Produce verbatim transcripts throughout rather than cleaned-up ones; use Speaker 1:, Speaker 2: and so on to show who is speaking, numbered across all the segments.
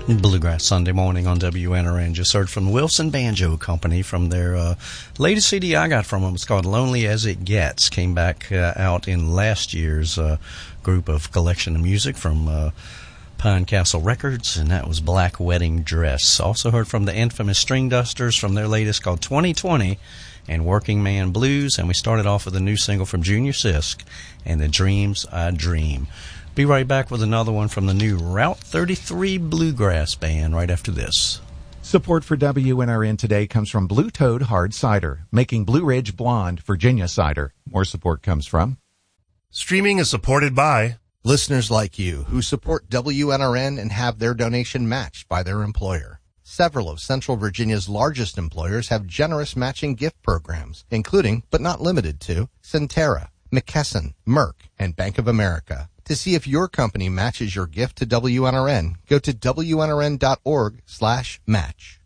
Speaker 1: Bluegrass Sunday Morning on W N R N. Just heard from the Wilson Banjo Company from their uh, latest C D I got from them. It's called Lonely As It Gets. Came back uh, out in last year's uh, group of collection of music from uh, Pine Castle Records, and that was Black Wedding Dress. Also heard from the infamous String Dusters from their latest called twenty twenty and Working Man Blues. And we started off with a new single from Junior Sisk and The Dreams I Dream. Be right back with another one from the new Route thirty-three Bluegrass Band right after this.
Speaker 2: Support for W N R N today comes from Blue Toad Hard Cider, making Blue Ridge Blonde Virginia cider. More support comes from...
Speaker 3: Streaming is supported by...
Speaker 4: listeners like you who support W N R N and have their donation matched by their employer. Several of Central Virginia's largest employers have generous matching gift programs, including, but not limited to, Centera, McKesson, Merck, and Bank of America. To see if your company matches your gift to W N R N, go to W N R N dot org slash match.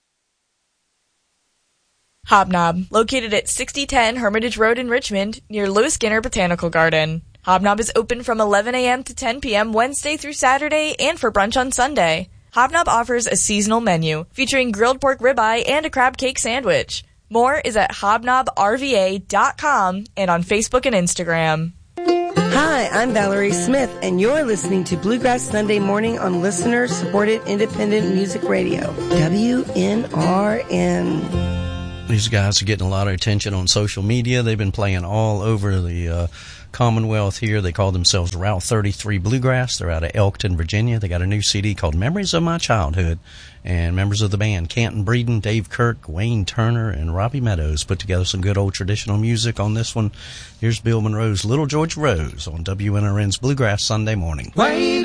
Speaker 5: Hobnob, located at sixty ten Hermitage Road in Richmond, near Lewis Skinner Botanical Garden. Hobnob is open from eleven a.m. to ten p.m. Wednesday through Saturday and for brunch on Sunday. Hobnob offers a seasonal menu featuring grilled pork ribeye and a crab cake sandwich. More is at hobnob r v a dot com and on Facebook and Instagram.
Speaker 6: Hi, I'm Valerie Smith, and you're listening to Bluegrass Sunday Morning on listener-supported independent music radio, W N R N.
Speaker 1: These guys are getting a lot of attention on social media. They've been playing all over the uh, Commonwealth here. They call themselves Route thirty-three Bluegrass. They're out of Elkton, Virginia. They got a new C D called Memories of My Childhood. And members of the band, Canton Breeden, Dave Kirk, Wayne Turner, and Robbie Meadows, put together some good old traditional music on this one. Here's Bill Monroe's Little George Rose on W N R N's Bluegrass Sunday Morning.
Speaker 7: Wayne